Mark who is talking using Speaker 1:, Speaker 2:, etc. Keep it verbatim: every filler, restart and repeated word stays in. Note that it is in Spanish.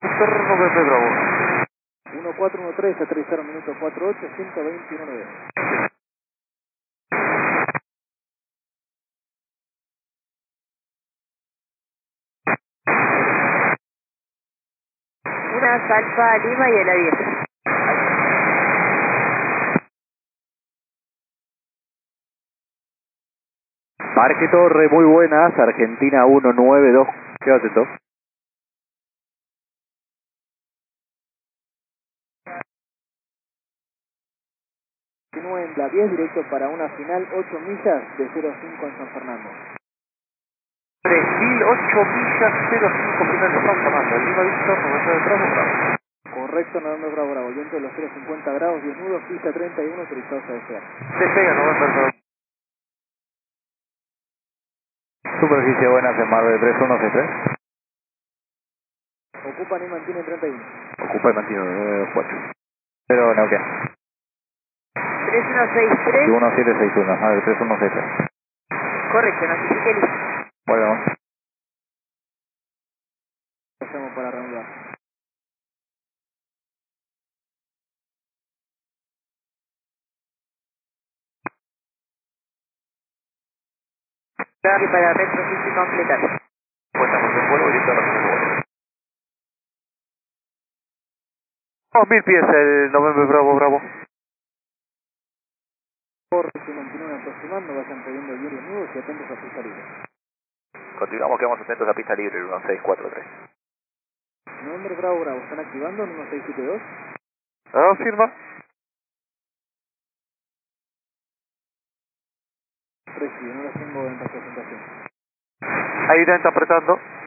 Speaker 1: Víctor November Bravo.
Speaker 2: uno cuatro uno tres, aterrizaron minuto cuatro ocho, ciento veintiuno nueve.
Speaker 3: Una Alfa Lima y el A diez.
Speaker 1: Parque Torre, muy buenas, Argentina uno nueve dos, quédate atento.
Speaker 2: Continúa en la diez, directo para una final, ocho millas de cero cinco en San Fernando.
Speaker 1: tres mil ocho millas, cero cinco final de San Fernando, Lima Víctor November Bravo Bravo.
Speaker 2: Correcto, November Bravo Bravo, viento de los cero cincuenta grados, diez nudos, pista treinta y uno, autorizados a desear.
Speaker 1: Despega November Bravo. Superficie buenas en Mar de tres uno seis tres.
Speaker 2: Ocupan y mantienen treinta y uno.
Speaker 1: Ocupa y mantiene nueve dos cuatro. Pero Neuquén.
Speaker 3: tres uno seis tres.
Speaker 1: uno siete seis uno, a ver, tres uno seis tres.
Speaker 3: Correcto, notifique listo.
Speaker 1: Bueno,
Speaker 2: Pasamos para reanudar.
Speaker 3: Y para retroceder y completar.
Speaker 1: pues estamos en vuelo directo a la zona de vuelo. Oh, mil pies el November Bravo Bravo.
Speaker 2: Por si continúan aproximando, vayan pidiendo hielo y nudos y atentos a pista libre.
Speaker 1: Continuamos, quedamos atentos a pista libre, uno seis cuatro tres.
Speaker 2: November Bravo Bravo, ¿están activando en uno seis siete dos?
Speaker 1: Ah, firma.
Speaker 2: Recibe, no los tengo en representación.
Speaker 1: Ahí está apretando.